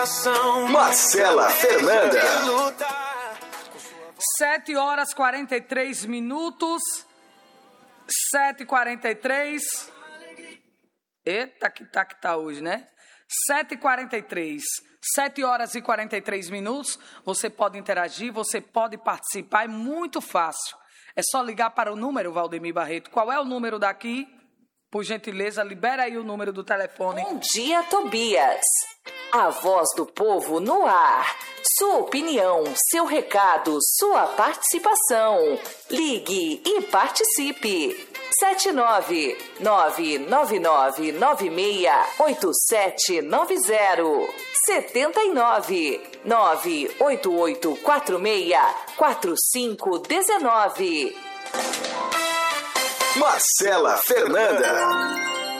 Marcela Fernanda. 7h43. 7h43. Eita, que tá hoje, né? 7h43. 7h43. Você pode interagir, você pode participar, é muito fácil. É só ligar para o número, Valdemir Barreto. Qual é o número daqui? Por gentileza, libera aí o número do telefone. Bom dia, Tobias. A voz do povo no ar. Sua opinião, seu recado, sua participação. Ligue e participe. 79999968790. 79 988464519. Marcela Fernanda.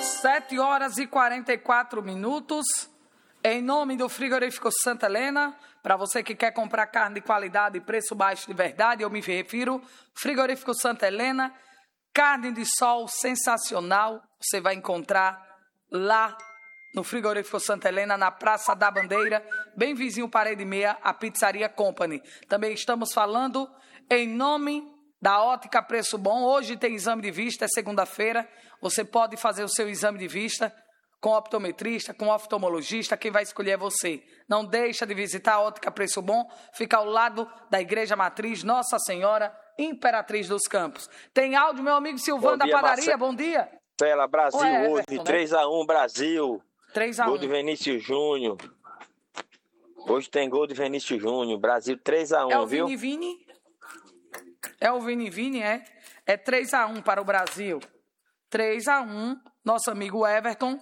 7h44. Em nome do Frigorífico Santa Helena, para você que quer comprar carne de qualidade e preço baixo de verdade, eu me refiro, Frigorífico Santa Helena, carne de sol sensacional, você vai encontrar lá no Frigorífico Santa Helena, na Praça da Bandeira, bem vizinho Parede Meia, a Pizzaria Company. Também estamos falando em nome da Ótica Preço Bom. Hoje tem exame de vista, é segunda-feira, você pode fazer o seu exame de vista com optometrista, com oftalmologista, quem vai escolher é você. Não deixa de visitar a Ótica Preço Bom, fica ao lado da Igreja Matriz Nossa Senhora Imperatriz dos Campos. Tem áudio, meu amigo Silvano da Padaria, bom dia. Marcela, Brasil hoje, Everton, 3x1 Brasil. 3x1. Gol de Vinícius Júnior. Hoje tem gol de Vinícius Júnior, Brasil 3x1, É o viu? Vini? É o Vini, é? É 3x1 para o Brasil. 3x1, nosso amigo Everton,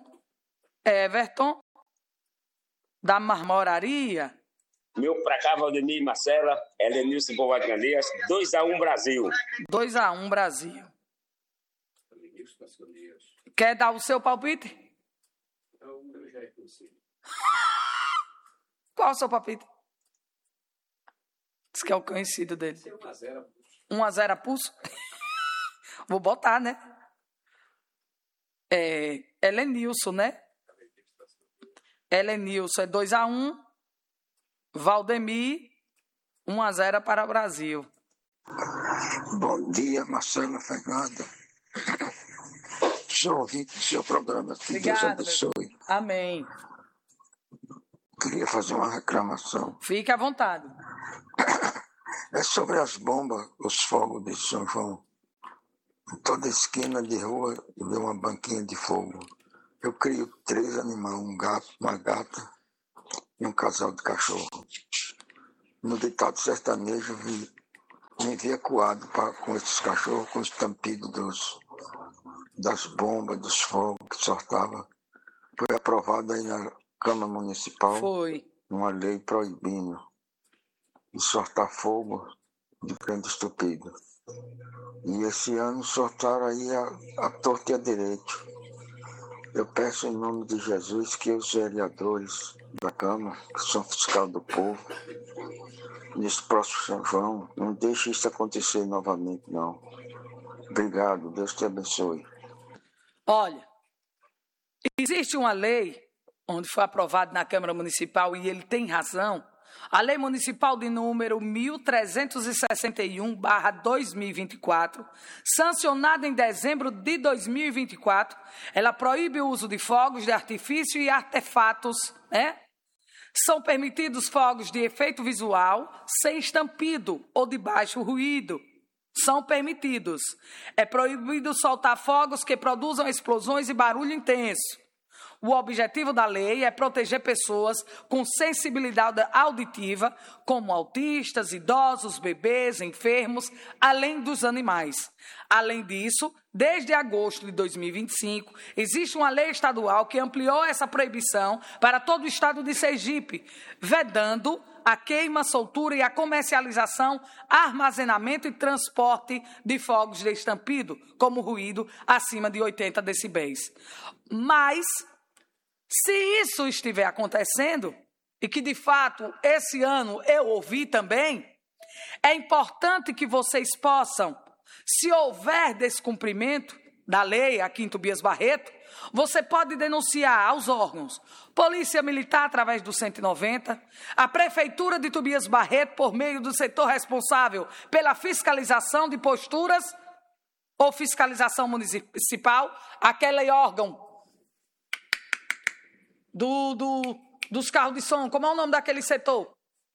da Marmoraria. Meu pra cá, Valdemir, Marcela, Helenilson Boa de Candeias, 2x1 Brasil. 2x1 Brasil. Quer dar o seu palpite? Qual é o seu palpite? Diz que é o conhecido dele. 1x0 a pulso. Vou botar, né? Helenilson, né? Helenilson é 2x1. Valdemir, 1x0 para o Brasil. Bom dia, Marcela Fernanda. Sou ouvinte do seu programa. Que Deus abençoe. Amém. Queria fazer uma reclamação. Fique à vontade. É sobre as bombas, os fogos de São João. Em toda esquina de rua, vê uma banquinha de fogo. Eu crio 3 animais, um gato, uma gata e um casal de cachorro. No ditado sertanejo, me vi acuado com esses cachorros, com o estampido das bombas, dos fogos que soltava. Foi aprovado aí na Câmara Municipal. Foi. Uma lei proibindo de soltar fogo de grande estupidez. E esse ano soltaram aí a torta e a direito. Eu peço em nome de Jesus que os vereadores da Câmara, que são fiscal do povo, nesse próximo São João, não deixe isso acontecer novamente, não. Obrigado, Deus te abençoe. Olha, existe uma lei onde foi aprovado na Câmara Municipal, e ele tem razão, a Lei Municipal de número 1361/2024, sancionada em dezembro de 2024, ela proíbe o uso de fogos de artifício e artefatos, né? São permitidos fogos de efeito visual, sem estampido ou de baixo ruído. São permitidos. É proibido soltar fogos que produzam explosões e barulho intenso. O objetivo da lei é proteger pessoas com sensibilidade auditiva, como autistas, idosos, bebês, enfermos, além dos animais. Além disso, desde agosto de 2025, existe uma lei estadual que ampliou essa proibição para todo o estado de Sergipe, vedando a queima, soltura e a comercialização, armazenamento e transporte de fogos de estampido, como ruído acima de 80 decibéis. Mas, se isso estiver acontecendo, e que de fato esse ano eu ouvi também, é importante que vocês possam, se houver descumprimento da lei aqui em Tobias Barreto, você pode denunciar aos órgãos Polícia Militar através do 190, a Prefeitura de Tobias Barreto por meio do setor responsável pela fiscalização de posturas ou fiscalização municipal, aquele órgão dos carros de som. Como é o nome daquele setor?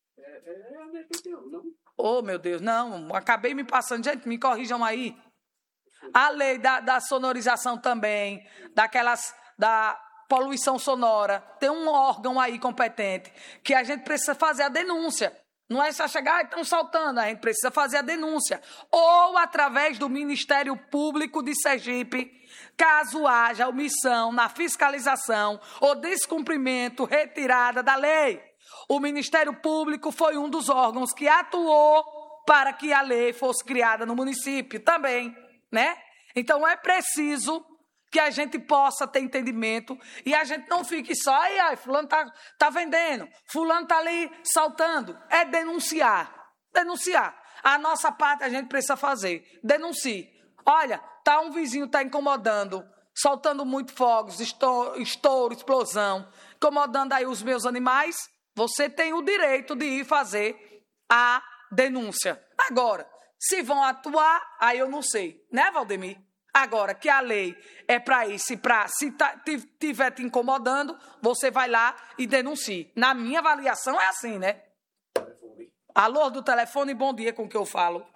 Oh, meu Deus, não, acabei me passando. Gente, me corrijam aí. A lei da sonorização também, da poluição sonora. Tem um órgão aí competente que a gente precisa fazer a denúncia. Não é só chegar, estão saltando, a gente precisa fazer a denúncia. Ou através do Ministério Público de Sergipe, caso haja omissão na fiscalização ou descumprimento, retirada da lei. O Ministério Público foi um dos órgãos que atuou para que a lei fosse criada no município também, né? Então é preciso que a gente possa ter entendimento e a gente não fique só, ai, fulano tá vendendo, fulano tá ali saltando. É denunciar. A nossa parte a gente precisa fazer. Denuncie. Olha, um vizinho tá incomodando, soltando muito fogos, estouro, explosão, incomodando aí os meus animais. Você tem o direito de ir fazer a denúncia. Agora, se vão atuar, aí eu não sei, né, Valdemir? Agora, que a lei é para isso, se estiver te incomodando, você vai lá e denuncie. Na minha avaliação é assim, né? Alô do telefone, bom dia, com o que eu falo.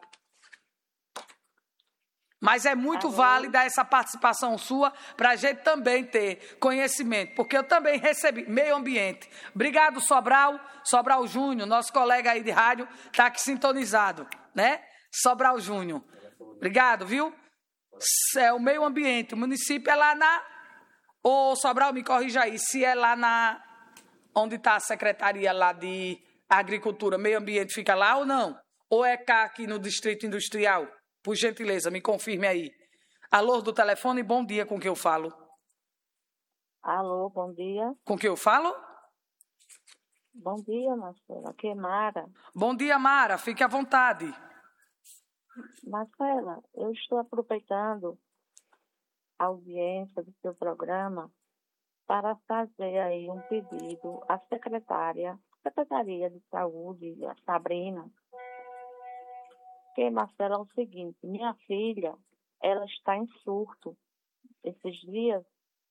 Mas é muito válida essa participação sua para a gente também ter conhecimento, porque eu também recebi meio ambiente. Obrigado, Sobral Júnior, nosso colega aí de rádio, está aqui sintonizado, né? Sobral Júnior. Obrigado, viu? É o meio ambiente, o município é lá na... Ô, Sobral, me corrija aí, se é lá na... Onde está a secretaria lá de agricultura, meio ambiente fica lá ou não? Ou é cá aqui no Distrito Industrial? Por gentileza, me confirme aí. Alô do telefone, bom dia, com que eu falo? Alô, bom dia. Com que eu falo? Bom dia, Marcela. Aqui é Mara. Bom dia, Mara. Fique à vontade. Marcela, eu estou aproveitando a audiência do seu programa para fazer aí um pedido à Secretaria de Saúde, a Sabrina. Porque, Marcela, é o seguinte, minha filha, ela está em surto esses dias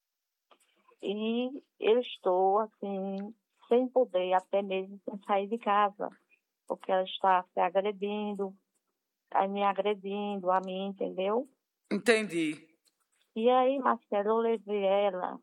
e eu estou, assim, sem poder, até mesmo sem sair de casa, porque ela está se agredindo, me agredindo a mim, entendeu? Entendi. E aí, Marcela, eu levei ela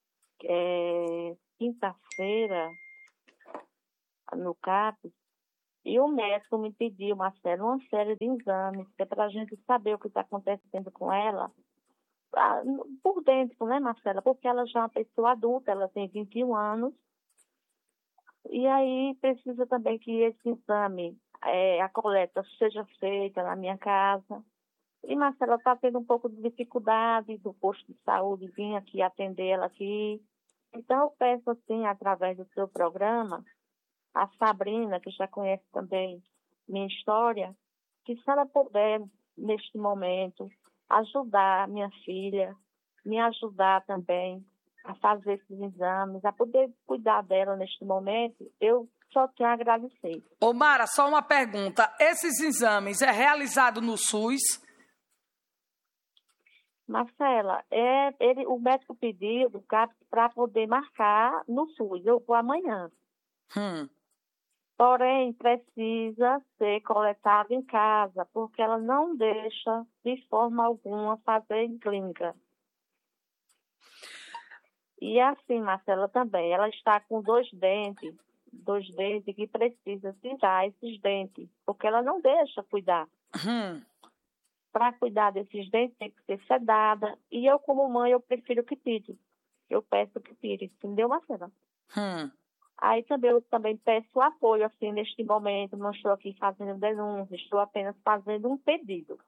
quinta-feira no CAPES e o médico me pediu, Marcela, uma série de exames, que é para a gente saber o que está acontecendo com ela, por dentro, né, Marcela? Porque ela já é uma pessoa adulta, ela tem 21 anos, e aí precisa também que esse exame, a coleta seja feita na minha casa. E, Marcela, está tendo um pouco de dificuldade do posto de saúde vir aqui atender ela aqui. Então, eu peço, assim, através do seu programa, a Sabrina, que já conhece também minha história, que se ela puder, neste momento, ajudar minha filha, me ajudar também a fazer esses exames, a poder cuidar dela neste momento, eu só tenho a agradecer. Ô, Mara, só uma pergunta. Esses exames é realizado no SUS? Marcela, o médico pediu para poder marcar no SUS. Eu vou amanhã. Porém, precisa ser coletado em casa, porque ela não deixa, de forma alguma, fazer em clínica. E assim, Marcela, também, ela está com dois dentes que precisa tirar esses dentes, porque ela não deixa cuidar. Para cuidar desses dentes tem que ser sedada, e eu, como mãe, eu prefiro que tire. Eu peço que tire, entendeu, Marcela? Aí eu também peço apoio, assim, neste momento, não estou aqui fazendo denúncia, estou apenas fazendo um pedido.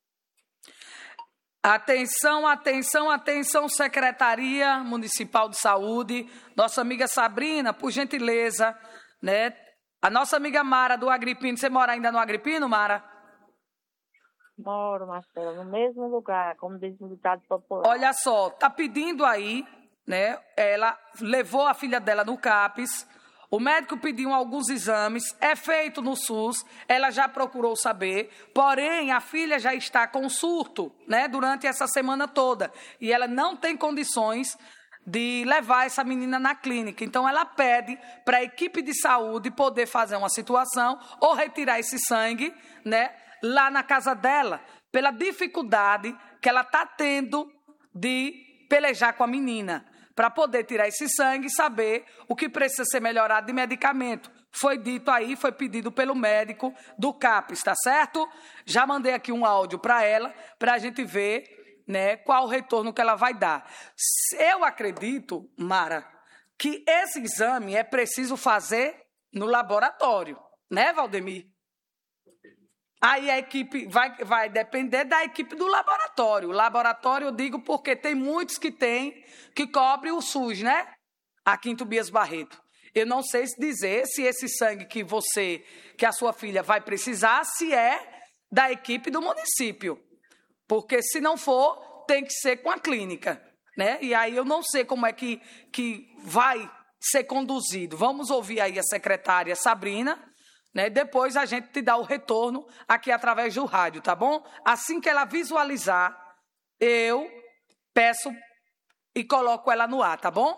Atenção, atenção, atenção, Secretaria Municipal de Saúde, nossa amiga Sabrina, por gentileza, né? A nossa amiga Mara do Agripino, você mora ainda no Agripino, Mara? Moro, Marcela, no mesmo lugar, como diz o ditado popular. Olha só, tá pedindo aí, né? Ela levou a filha dela no CAPES, o médico pediu alguns exames, é feito no SUS, ela já procurou saber, porém a filha já está com surto, né? Durante essa semana toda, e ela não tem condições de levar essa menina na clínica. Então, ela pede para a equipe de saúde poder fazer uma situação ou retirar esse sangue, né, lá na casa dela, pela dificuldade que ela está tendo de pelejar com a menina, para poder tirar esse sangue e saber o que precisa ser melhorado de medicamento. Foi dito aí, foi pedido pelo médico do CAPES, tá certo? Já mandei aqui um áudio para ela, para a gente ver, né, qual o retorno que ela vai dar. Eu acredito, Mara, que esse exame é preciso fazer no laboratório, né, Valdemir? Aí a equipe vai depender da equipe do laboratório. O laboratório, eu digo porque tem muitos que cobrem o SUS, né? Aqui em Tobias Barreto. Eu não sei dizer se esse sangue que a sua filha vai precisar, se é da equipe do município. Porque se não for, tem que ser com a clínica, né? E aí eu não sei como é que vai ser conduzido. Vamos ouvir aí a secretária Sabrina, né? Depois a gente te dá o retorno aqui através do rádio, tá bom? Assim que ela visualizar, eu peço e coloco ela no ar, tá bom?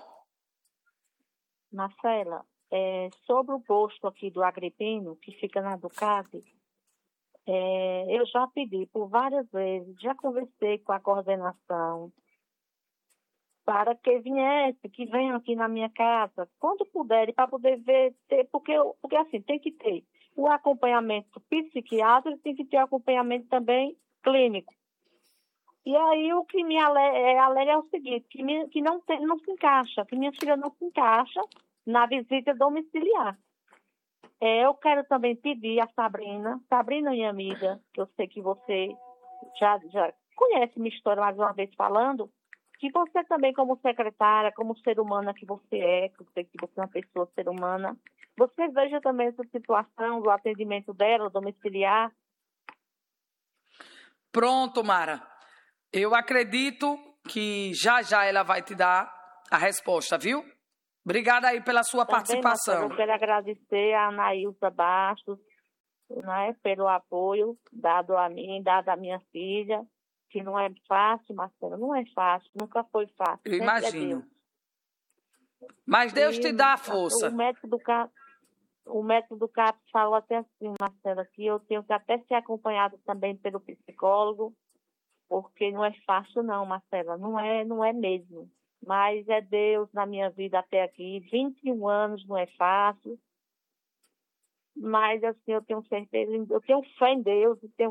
Marcela, sobre o posto aqui do Agripino, que fica na Ducati, eu já pedi por várias vezes, já conversei com a coordenação para que venham aqui na minha casa, quando puderem, para poder ver, porque assim, tem que ter o acompanhamento psiquiátrico, tem que ter acompanhamento também clínico. E aí o que me alega é o seguinte, que não se encaixa, que minha filha não se encaixa na visita domiciliar. Eu quero também pedir a Sabrina, minha amiga, que eu sei que você já conhece minha história mais uma vez falando, que você também, como secretária, como ser humana que você é, que eu sei que você é uma pessoa ser humana, você veja também essa situação do atendimento dela, domiciliar. Pronto, Mara. Eu acredito que já ela vai te dar a resposta, viu? Obrigada aí pela sua participação. Eu quero agradecer a Anaílza Bastos, né, pelo apoio dado a mim, dado à minha filha, que não é fácil, Marcela, não é fácil, nunca foi fácil. Eu imagino. Mas Deus te dá a força. O médico do CAPES falou até assim, Marcela, que eu tenho que até ser acompanhada também pelo psicólogo, porque não é fácil não, Marcela, não é mesmo. Mas é Deus na minha vida até aqui, 21 anos não é fácil, mas assim, eu tenho certeza, eu tenho fé em Deus, e tenho